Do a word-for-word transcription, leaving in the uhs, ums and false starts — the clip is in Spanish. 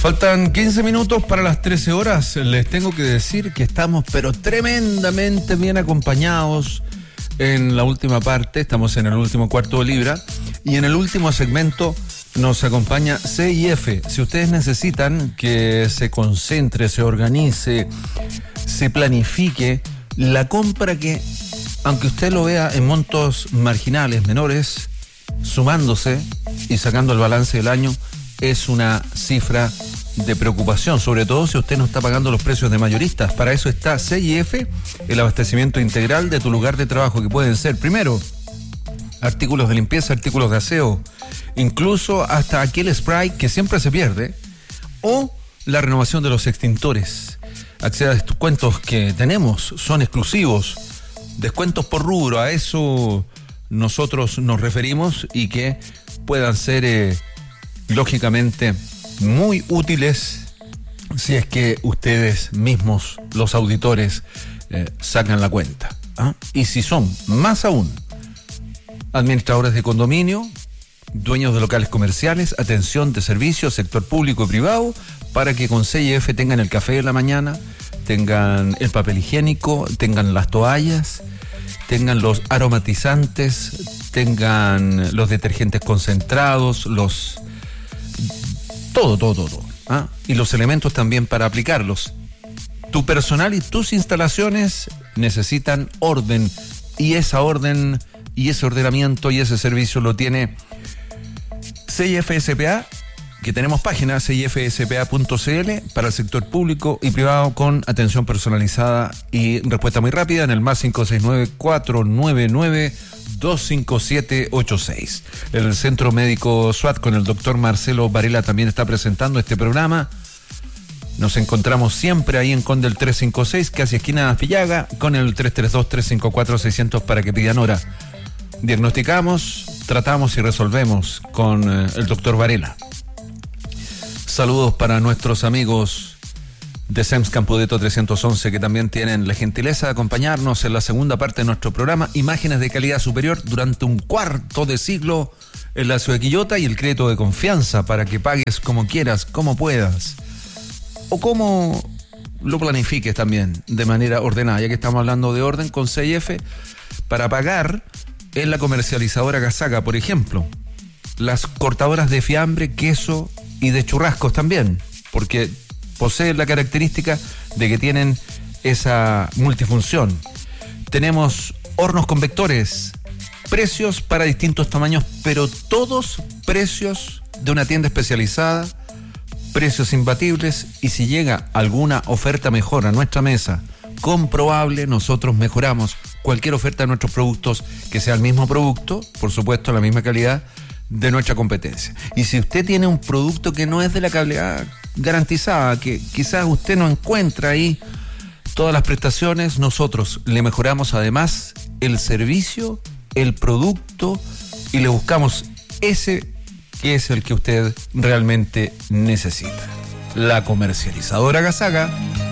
Faltan quince minutos para las trece horas. Les tengo que decir que estamos pero tremendamente bien acompañados en la última parte. Estamos en el último cuarto de libra y en el último segmento nos acompaña C I F. Si ustedes necesitan que se concentre, se organice, se planifique la compra que, aunque usted lo vea en montos marginales, menores, sumándose y sacando el balance del año, es una cifra de preocupación, sobre todo si usted no está pagando los precios de mayoristas. Para eso está C I F, el abastecimiento integral de tu lugar de trabajo, que pueden ser, primero, artículos de limpieza, artículos de aseo, incluso hasta aquel spray que siempre se pierde, o la renovación de los extintores. Acceda a descuentos que tenemos, son exclusivos, descuentos por rubro, a eso nosotros nos referimos, y que puedan ser eh, lógicamente muy útiles si es que ustedes mismos, los auditores, eh, sacan la cuenta, ¿ah? Y si son más aún administradores de condominio, dueños de locales comerciales, atención de servicios, sector público y privado, para que con C I F tengan el café de la mañana, tengan el papel higiénico, tengan las toallas, tengan los aromatizantes, tengan los detergentes concentrados, los todo, todo, todo, ¿ah? Y los elementos también para aplicarlos. Tu personal y tus instalaciones necesitan orden, y esa orden y ese ordenamiento y ese servicio lo tiene C I F S P A, que tenemos página C I F S P A punto C L para el sector público y privado, con atención personalizada y respuesta muy rápida en el más cinco seis nueve, cuatro nueve nueve, dos cinco siete ocho seis. El Centro Médico SWAT con el doctor Marcelo Varela también está presentando este programa. Nos encontramos siempre ahí en Conde el trescientos cincuenta y seis, casi esquina de Aspillaga, con el tres tres dos, tres cinco cuatro, seiscientos para que pidan hora. Diagnosticamos, tratamos y resolvemos con eh, el doctor Varela. Saludos para nuestros amigos de SEMS Campodeto trescientos once, que también tienen la gentileza de acompañarnos en la segunda parte de nuestro programa. Imágenes de calidad superior durante un cuarto de siglo en la ciudad de Quillota, y el crédito de confianza para que pagues como quieras, como puedas, o como lo planifiques también de manera ordenada. Ya que estamos hablando de orden, con C I F, para pagar en la comercializadora Gazaga, por ejemplo, las cortadoras de fiambre, queso y de churrascos también, porque poseen la característica de que tienen esa multifunción. Tenemos hornos convectores, precios para distintos tamaños, pero todos precios de una tienda especializada, precios imbatibles, y si llega alguna oferta mejor a nuestra mesa, comprobable, nosotros mejoramos cualquier oferta de nuestros productos, que sea el mismo producto, por supuesto, la misma calidad de nuestra competencia. Y si usted tiene un producto que no es de la calidad garantizada, que quizás usted no encuentra ahí todas las prestaciones, nosotros le mejoramos además el servicio, el producto, y le buscamos ese que es el que usted realmente necesita. La comercializadora Gazaga.